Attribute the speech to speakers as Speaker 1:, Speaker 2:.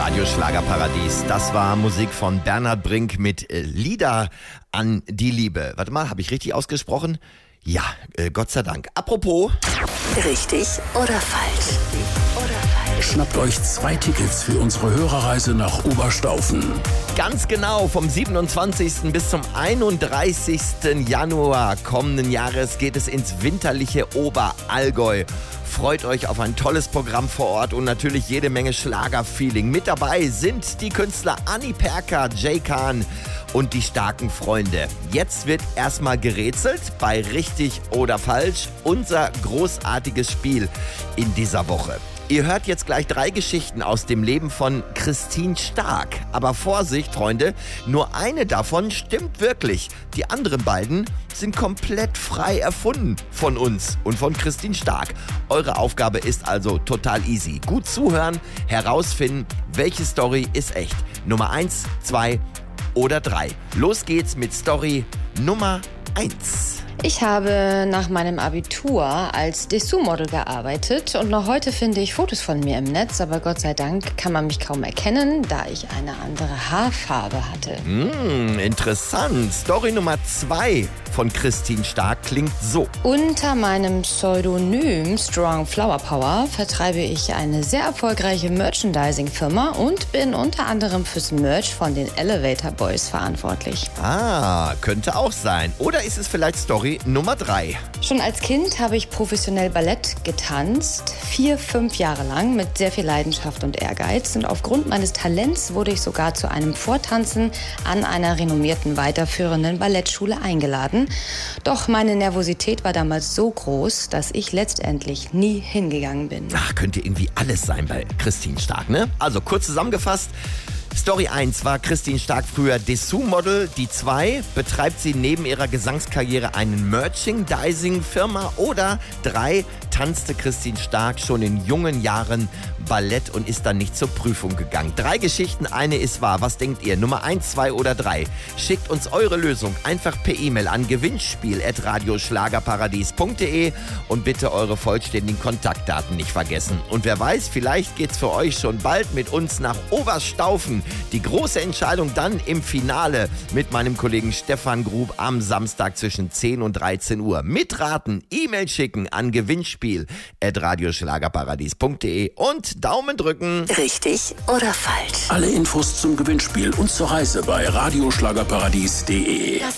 Speaker 1: Radio Schlagerparadies. Das war Musik von Bernhard Brink mit Lieder an die Liebe. Warte mal, habe ich richtig ausgesprochen? Ja, Gott sei Dank. Apropos.
Speaker 2: Richtig oder falsch?
Speaker 3: Schnappt euch 2 Tickets für unsere Hörerreise nach Oberstaufen.
Speaker 1: Ganz genau, vom 27. bis zum 31. Januar kommenden Jahres geht es ins winterliche Oberallgäu. Freut euch auf ein tolles Programm vor Ort und natürlich jede Menge Schlagerfeeling. Mit dabei sind die Künstler Anni Perka, Jay Khan und die starken Freunde. Jetzt wird erstmal gerätselt bei Richtig oder Falsch, unser großartiges Spiel in dieser Woche. Ihr hört jetzt gleich 3 Geschichten aus dem Leben von Christine Stark. Aber Vorsicht, Freunde, nur eine davon stimmt wirklich. Die anderen beiden sind komplett frei erfunden von uns und von Christine Stark. Eure Aufgabe ist also total easy. Gut zuhören, herausfinden, welche Story ist echt. Nummer 1, 2 oder 3. Los geht's mit Story Nummer 1.
Speaker 4: Ich habe nach meinem Abitur als Dessous-Model gearbeitet und noch heute finde ich Fotos von mir im Netz, aber Gott sei Dank kann man mich kaum erkennen, da ich eine andere Haarfarbe hatte.
Speaker 1: Interessant. Story Nummer 2 von Christine Stark klingt so.
Speaker 4: Unter meinem Pseudonym Strong Flower Power vertreibe ich eine sehr erfolgreiche Merchandising-Firma und bin unter anderem fürs Merch von den Elevator Boys verantwortlich.
Speaker 1: Könnte auch sein. Oder ist es vielleicht Story Nummer 3?
Speaker 4: Schon als Kind habe ich professionell Ballett getanzt, 4-5 Jahre lang mit sehr viel Leidenschaft und Ehrgeiz. Und aufgrund meines Talents wurde ich sogar zu einem Vortanzen an einer renommierten weiterführenden Ballettschule eingeladen. Doch meine Nervosität war damals so groß, dass ich letztendlich nie hingegangen bin.
Speaker 1: Könnte irgendwie alles sein bei Christine Stark, ne? Also kurz zusammengefasst. Story 1 war Christine Stark früher Dessous-Model. Die 2 betreibt sie neben ihrer Gesangskarriere eine Merchandising-Firma. Oder 3 tanzte Christine Stark schon in jungen Jahren Ballett und ist dann nicht zur Prüfung gegangen. 3 Geschichten, eine ist wahr. Was denkt ihr? Nummer 1, 2 oder 3? Schickt uns eure Lösung einfach per E-Mail an gewinnspiel@radioschlagerparadies.de und bitte eure vollständigen Kontaktdaten nicht vergessen. Und wer weiß, vielleicht geht's für euch schon bald mit uns nach Oberstaufen. Die große Entscheidung dann im Finale mit meinem Kollegen Stefan Grub am Samstag zwischen 10 und 13 Uhr. Mitraten, E-Mail schicken an gewinnspiel@radioschlagerparadies.de und Daumen drücken.
Speaker 2: Richtig oder falsch?
Speaker 3: Alle Infos zum Gewinnspiel und zur Reise bei radioschlagerparadies.de.